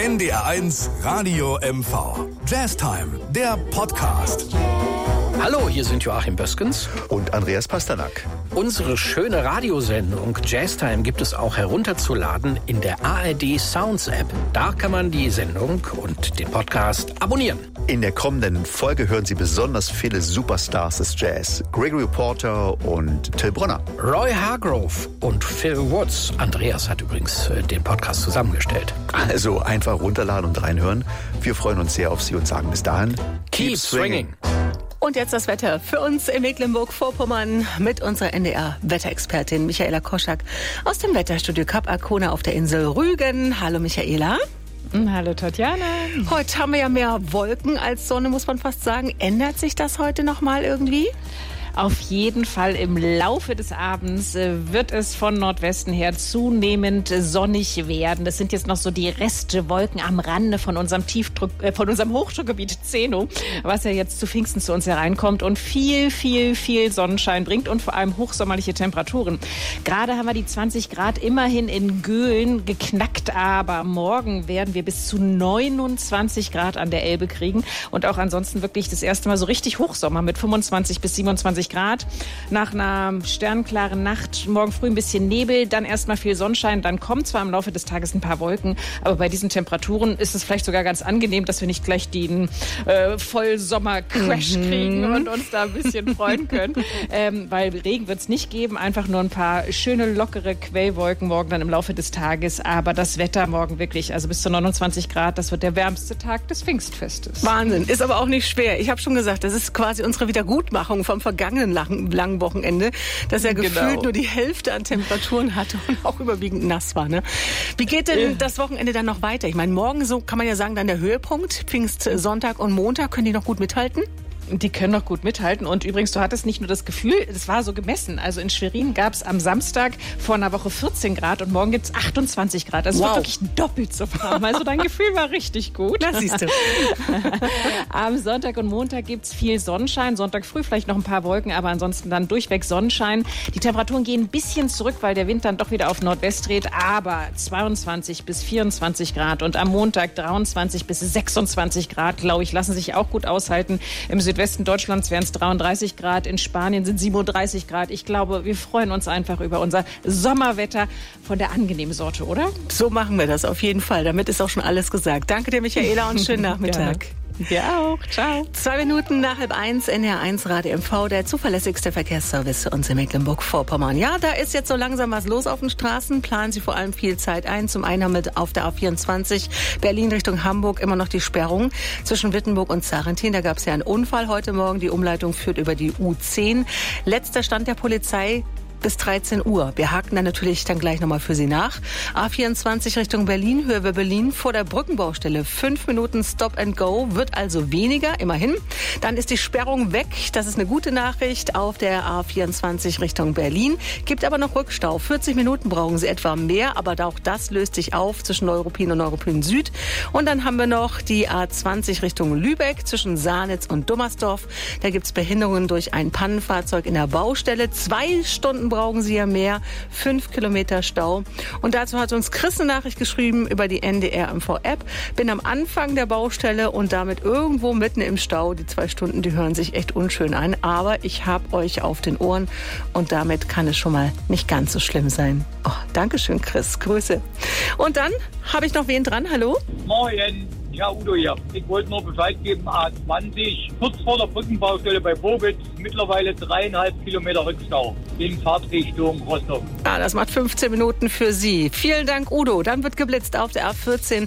NDR1 Radio MV. Jazztime, der Podcast. Hallo, hier sind Joachim Böskens und Andreas Pasternak. Unsere schöne Radiosendung Jazztime gibt es auch herunterzuladen in der ARD Sounds App. Da kann man die Sendung und den Podcast abonnieren. In der kommenden Folge hören Sie besonders viele Superstars des Jazz. Gregory Porter und Till Brönner. Roy Hargrove und Phil Woods. Andreas hat übrigens den Podcast zusammengestellt. Also einfach runterladen und reinhören. Wir freuen uns sehr auf Sie und sagen bis dahin, keep swinging. Und jetzt das Wetter für uns in Mecklenburg-Vorpommern mit unserer NDR-Wetterexpertin Michaela Koschak aus dem Wetterstudio Kap Arkona auf der Insel Rügen. Hallo Michaela. Hallo Tatjana. Heute haben wir ja mehr Wolken als Sonne, muss man fast sagen. Ändert sich das heute nochmal irgendwie? Auf jeden Fall im Laufe des Abends wird es von Nordwesten her zunehmend sonnig werden. Das sind jetzt noch so die Restwolken am Rande von unserem Hochdruckgebiet Zeno, was ja jetzt zu Pfingsten zu uns hereinkommt und viel Sonnenschein bringt und vor allem hochsommerliche Temperaturen. Gerade haben wir die 20 Grad immerhin in Göhlen geknackt, aber morgen werden wir bis zu 29 Grad an der Elbe kriegen und auch ansonsten wirklich das erste Mal so richtig Hochsommer mit 25 bis 27 Grad. Nach einer sternklaren Nacht, morgen früh ein bisschen Nebel, dann erstmal viel Sonnenschein, dann kommen zwar im Laufe des Tages ein paar Wolken, aber bei diesen Temperaturen ist es vielleicht sogar ganz angenehm, dass wir nicht gleich den Vollsommer-Crash kriegen und uns da ein bisschen freuen können, weil Regen wird es nicht geben, einfach nur ein paar schöne, lockere Quellwolken morgen dann im Laufe des Tages, aber das Wetter morgen wirklich, also bis zu 29 Grad, das wird der wärmste Tag des Pfingstfestes. Wahnsinn, ist aber auch nicht schwer. Ich habe schon gesagt, das ist quasi unsere Wiedergutmachung vom vergangenen langen Wochenende, dass er gefühlt nur die Hälfte an Temperaturen hatte und auch überwiegend nass war. Ne? Wie geht denn das Wochenende dann noch weiter? Ich meine, morgen, so kann man ja sagen, dann der Höhepunkt, Pfingstsonntag und Montag, können die noch gut mithalten? Die können noch gut mithalten. Und übrigens, du hattest nicht nur das Gefühl, es war so gemessen. Also in Schwerin gab es am Samstag vor einer Woche 14 Grad und morgen gibt es 28 Grad. Also es wird wirklich doppelt so warm. Also dein Gefühl war richtig gut. Das siehst du. Am Sonntag und Montag gibt es viel Sonnenschein. Sonntag früh vielleicht noch ein paar Wolken, aber ansonsten dann durchweg Sonnenschein. Die Temperaturen gehen ein bisschen zurück, weil der Wind dann doch wieder auf Nordwest dreht. Aber 22 bis 24 Grad und am Montag 23 bis 26 Grad, glaube ich, lassen sich auch gut aushalten. Im Südwesten Deutschlands wären es 33 Grad, in Spanien sind 37 Grad. Ich glaube, wir freuen uns einfach über unser Sommerwetter von der angenehmen Sorte, oder? So machen wir das auf jeden Fall. Damit ist auch schon alles gesagt. Danke dir, Michaela, und schönen Nachmittag. Dir auch. Ciao. 2 Minuten nach 12:30, NDR1 Radio MV, der zuverlässigste Verkehrsservice für uns in Mecklenburg-Vorpommern. Ja, da ist jetzt so langsam was los auf den Straßen. Planen Sie vor allem viel Zeit ein. Zum einen haben wir auf der A24 Berlin Richtung Hamburg immer noch die Sperrung zwischen Wittenburg und Sarrentin. Da gab es ja einen Unfall heute Morgen. Die Umleitung führt über die U10. Letzter Stand der Polizei: bis 13 Uhr. Wir haken dann natürlich dann gleich nochmal für Sie nach. A24 Richtung Berlin, Höhe Berlin, vor der Brückenbaustelle. 5 Minuten Stop and Go, wird also weniger, immerhin. Dann ist die Sperrung weg. Das ist eine gute Nachricht auf der A24 Richtung Berlin. Gibt aber noch Rückstau. 40 Minuten brauchen Sie etwa mehr, aber auch das löst sich auf zwischen Neuruppin und Neuruppin Süd. Und dann haben wir noch die A20 Richtung Lübeck zwischen Sahnitz und Dummersdorf. Da gibt es Behinderungen durch ein Pannenfahrzeug in der Baustelle. 2 Stunden brauchen Sie ja mehr. 5 Kilometer Stau. Und dazu hat uns Chris eine Nachricht geschrieben über die NDR MV-App. Bin am Anfang der Baustelle und damit irgendwo mitten im Stau. Die 2 Stunden, die hören sich echt unschön an. Aber ich habe euch auf den Ohren und damit kann es schon mal nicht ganz so schlimm sein. Oh, Dankeschön, Chris. Grüße. Und dann habe ich noch wen dran. Hallo? Moin. Ja, Udo hier. Ich wollte nur Bescheid geben, A20, kurz vor der Brückenbaustelle bei Bogitz, mittlerweile 3,5 Kilometer Rückstau in Fahrtrichtung Rostock. Das macht 15 Minuten für Sie. Vielen Dank, Udo. Dann wird geblitzt auf der A14